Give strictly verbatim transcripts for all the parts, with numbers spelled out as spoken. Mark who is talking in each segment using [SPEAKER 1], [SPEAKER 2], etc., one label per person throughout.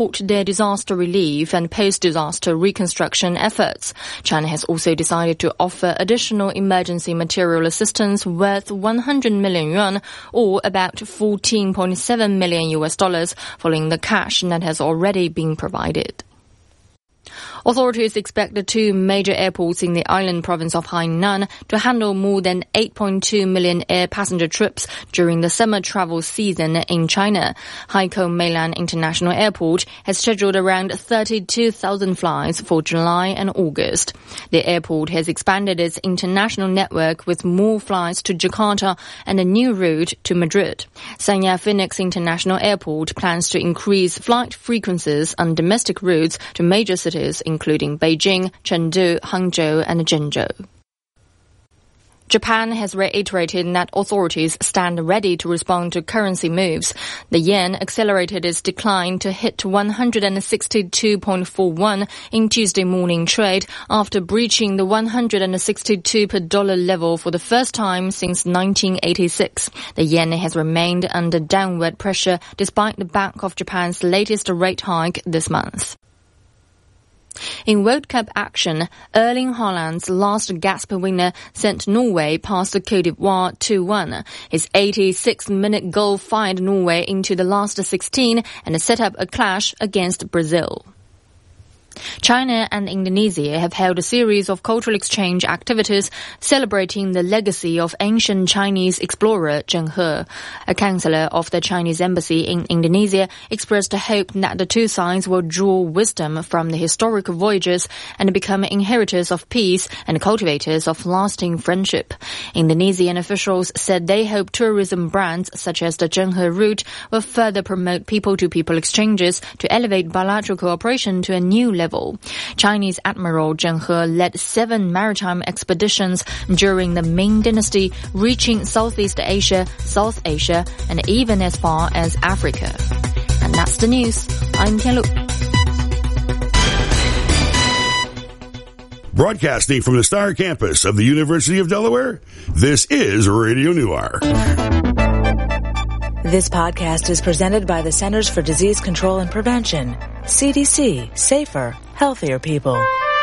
[SPEAKER 1] their disaster relief and post-disaster reconstruction efforts. China has also decided to offer additional emergency material assistance worth one hundred million yuan, or about fourteen point seven million U S dollars, following the cash that has already been provided. Authorities expect the two major airports in the island province of Hainan to handle more than eight point two million air passenger trips during the summer travel season in China. Haikou Meilan International Airport has scheduled around thirty-two thousand flights for July and August. The airport has expanded its international network with more flights to Jakarta and a new route to Madrid. Sanya Phoenix International Airport plans to increase flight frequencies on domestic routes to major cities including Beijing, Chengdu, Hangzhou and Zhengzhou. Japan has reiterated that authorities stand ready to respond to currency moves. The yen accelerated its decline to hit one hundred sixty-two point four one in Tuesday morning trade after breaching the one hundred sixty-two per dollar level for the first time since nineteen eighty-six. The yen has remained under downward pressure despite the Bank of Japan's latest rate hike this month. In World Cup action, Erling Haaland's last gasp winner sent Norway past Côte d'Ivoire two one. His eighty-sixth minute goal fired Norway into the last sixteen and set up a clash against Brazil. China and Indonesia have held a series of cultural exchange activities celebrating the legacy of ancient Chinese explorer Zheng He. A counselor of the Chinese embassy in Indonesia expressed hope that the two sides will draw wisdom from the historic voyages and become inheritors of peace and cultivators of lasting friendship. Indonesian officials said they hope tourism brands such as the Zheng He route will further promote people-to-people exchanges to elevate bilateral cooperation to a new level. level. Chinese Admiral Zheng He led seven maritime expeditions during the Ming Dynasty, reaching Southeast Asia, South Asia, and even as far as Africa. And that's the news. I'm Tianlu.
[SPEAKER 2] Broadcasting from the Star Campus of the University of Delaware, this is Radio Noir.
[SPEAKER 3] This podcast is presented by the Centers for Disease Control and Prevention. C D C. Safer, healthier people.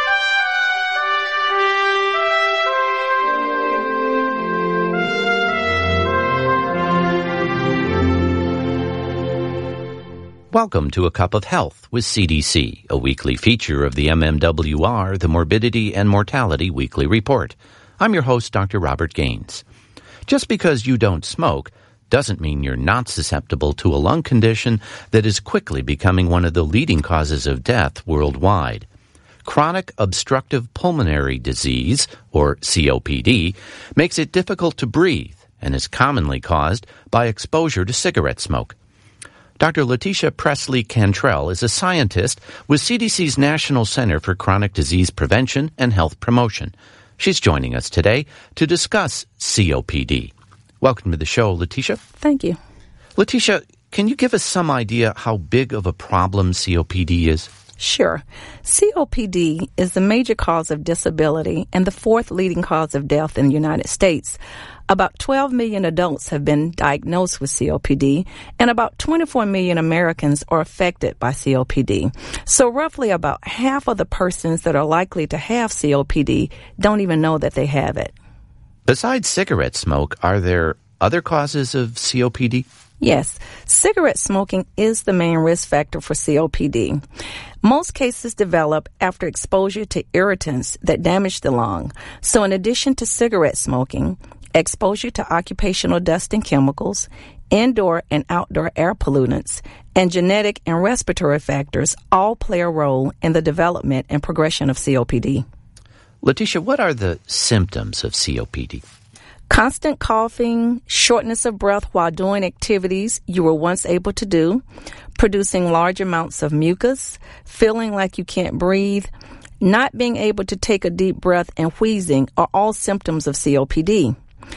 [SPEAKER 4] Welcome to A Cup of Health with C D C, a weekly feature of the M M W R, the Morbidity and Mortality Weekly Report. I'm your host, Doctor Robert Gaines. Just because you don't smoke doesn't mean you're not susceptible to a lung condition that is quickly becoming one of the leading causes of death worldwide. Chronic obstructive pulmonary disease, or C O P D, makes it difficult to breathe and is commonly caused by exposure to cigarette smoke. Doctor Letitia Presley Cantrell is a scientist with C D C's National Center for Chronic Disease Prevention and Health Promotion. She's joining us today to discuss C O P D. Welcome to the show, Letitia.
[SPEAKER 5] Thank you.
[SPEAKER 4] Letitia, can you give us some idea how big of a problem C O P D is?
[SPEAKER 5] Sure. C O P D is the major cause of disability and the fourth leading cause of death in the United States. About twelve million adults have been diagnosed with C O P D, and about twenty-four million Americans are affected by C O P D. So roughly about half of the persons that are likely to have C O P D don't even know that they have it.
[SPEAKER 4] Besides cigarette smoke, are there other causes of C O P D?
[SPEAKER 5] Yes, cigarette smoking is the main risk factor for C O P D. Most cases develop after exposure to irritants that damage the lung. So in addition to cigarette smoking, exposure to occupational dust and chemicals, indoor and outdoor air pollutants, and genetic and respiratory factors all play a role in the development and progression of C O P D.
[SPEAKER 4] Letitia, what are the symptoms of C O P D?
[SPEAKER 5] Constant coughing, shortness of breath while doing activities you were once able to do, producing large amounts of mucus, feeling like you can't breathe, not being able to take a deep breath, and wheezing are all symptoms of C O P D.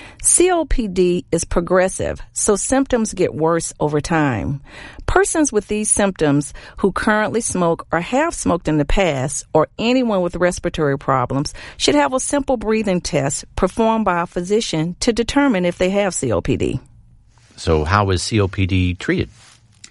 [SPEAKER 5] C O P D is progressive, so symptoms get worse over time. Persons with these symptoms who currently smoke or have smoked in the past, or anyone with respiratory problems, should have a simple breathing test performed by a physician to determine if they have C O P D.
[SPEAKER 4] So how is C O P D treated?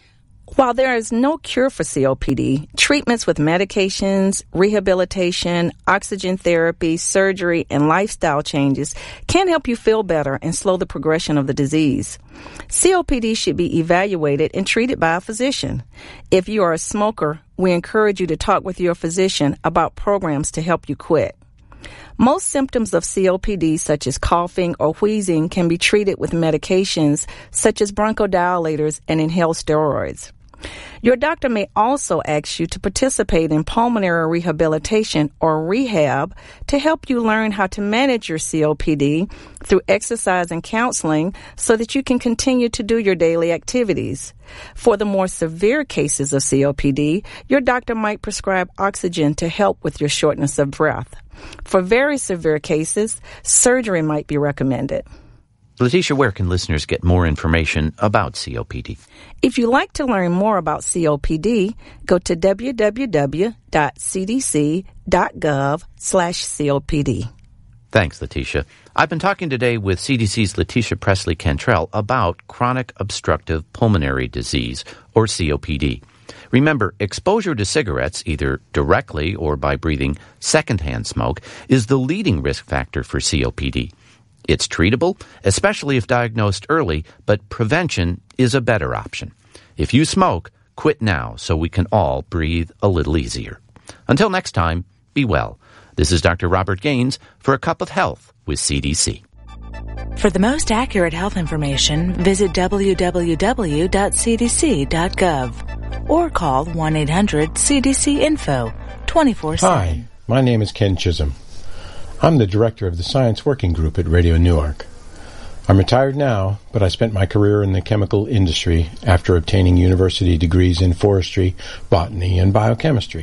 [SPEAKER 5] While there is no cure for C O P D, treatments with medications, rehabilitation, oxygen therapy, surgery, and lifestyle changes can help you feel better and slow the progression of the disease. C O P D should be evaluated and treated by a physician. If you are a smoker, we encourage you to talk with your physician about programs to help you quit. Most symptoms of C O P D, such as coughing or wheezing, can be treated with medications such as bronchodilators and inhaled steroids. Your doctor may also ask you to participate in pulmonary rehabilitation or rehab to help you learn how to manage your C O P D through exercise and counseling so that you can continue to do your daily activities. For the more severe cases of C O P D, your doctor might prescribe oxygen to help with your shortness of breath. For very severe cases, surgery might be recommended.
[SPEAKER 4] Letitia, where can listeners get more information about C O P D?
[SPEAKER 5] If you'd like to learn more about C O P D, go to w w w dot c d c dot gov slash C O P D.
[SPEAKER 4] Thanks, Letitia. I've been talking today with C D C's Letitia Presley Cantrell about chronic obstructive pulmonary disease, or C O P D. Remember, exposure to cigarettes, either directly or by breathing secondhand smoke, is the leading risk factor for C O P D. It's treatable, especially if diagnosed early, but prevention is a better option. If you smoke, quit now so we can all breathe a little easier. Until next time, be well. This is Doctor Robert Gaines for A Cup of Health with C D C.
[SPEAKER 3] For the most accurate health information, visit w w w dot c d c dot gov or call one eight hundred C D C info twenty-four seven.
[SPEAKER 6] Hi, my name is Ken Chisholm. I'm the director of the Science Working Group at Radio Newark. I'm retired now, but I spent my career in the chemical industry after obtaining university degrees in forestry, botany, and biochemistry.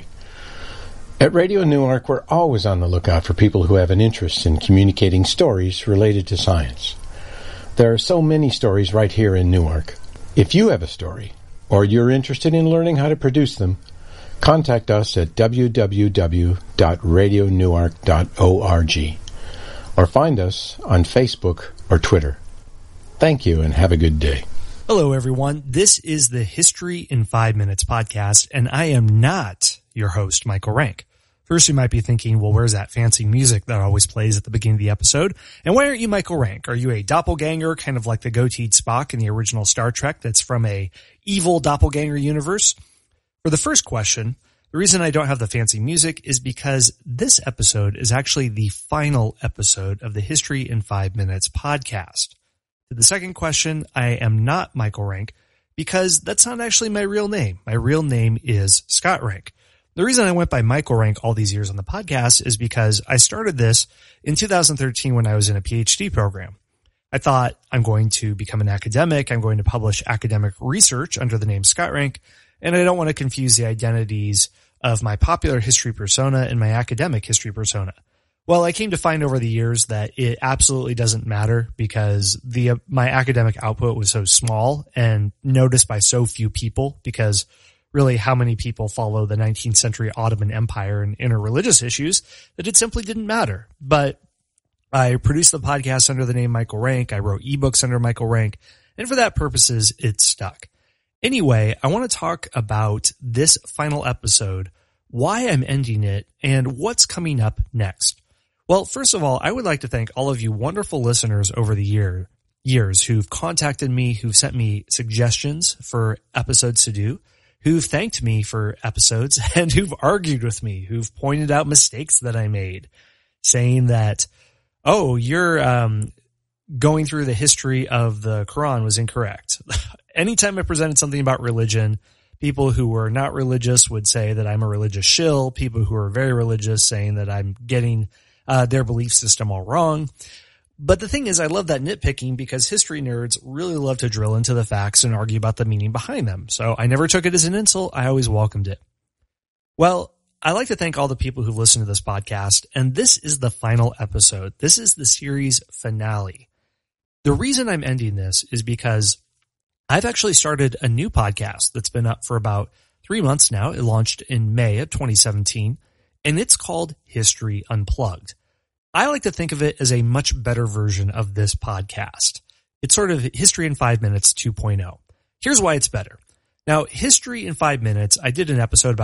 [SPEAKER 6] At Radio Newark, we're always on the lookout for people who have an interest in communicating stories related to science. There are so many stories right here in Newark. If you have a story, or you're interested in learning how to produce them, contact us at w w w dot radio newark dot org or find us on Facebook or Twitter. Thank you and have a good day.
[SPEAKER 7] Hello, everyone. This is the History in Five Minutes podcast, and I am not your host, Michael Rank. First, you might be thinking, well, where's that fancy music that always plays at the beginning of the episode? And why aren't you Michael Rank? Are you a doppelganger, kind of like the goateed Spock in the original Star Trek that's from a evil doppelganger universe? For the first question, the reason I don't have the fancy music is because this episode is actually the final episode of the History in Five Minutes podcast. To the second question, I am not Michael Rank because that's not actually my real name. My real name is Scott Rank. The reason I went by Michael Rank all these years on the podcast is because I started this in two thousand thirteen when I was in a PhD program. I thought, I'm going to become an academic. I'm going to publish academic research under the name Scott Rank, and I don't want to confuse the identities of my popular history persona and my academic history persona. Well, I came to find over the years that it absolutely doesn't matter because the my academic output was so small and noticed by so few people, because really how many people follow the nineteenth century Ottoman Empire and interreligious issues, that it simply didn't matter. But I produced the podcast under the name Michael Rank. I wrote ebooks under Michael Rank, and for that purposes, it stuck. Anyway, I want to talk about this final episode, why I'm ending it, and what's coming up next. Well, first of all, I would like to thank all of you wonderful listeners over the year, years who've contacted me, who've sent me suggestions for episodes to do, who've thanked me for episodes, and who've argued with me, who've pointed out mistakes that I made, saying that, oh, you're um, going through the history of the Quran was incorrect. Anytime I presented something about religion, people who were not religious would say that I'm a religious shill. People who are very religious saying that I'm getting uh, their belief system all wrong. But the thing is, I love that nitpicking because history nerds really love to drill into the facts and argue about the meaning behind them. So I never took it as an insult. I always welcomed it. Well, I'd like to thank all the people who listened to this podcast, and this is the final episode. This is the series finale. The reason I'm ending this is because I've actually started a new podcast that's been up for about three months now. It launched in May of twenty seventeen, and it's called History Unplugged. I like to think of it as a much better version of this podcast. It's sort of History in Five Minutes two point oh. Here's why it's better. Now, History in Five Minutes, I did an episode about